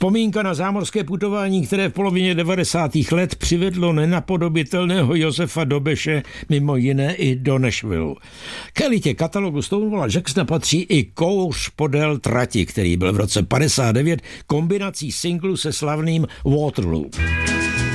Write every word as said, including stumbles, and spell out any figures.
Vzpomínka na zámořské putování, které v polovině devadesátých let přivedlo nenapodobitelného Josefa Dobeše mimo jiné i do Nashville. K elitě katalogu Stonewalla Jacksona patří i Kouř podél trati, který byl v roce padesát devět kombinací singlu se slavným Waterloo.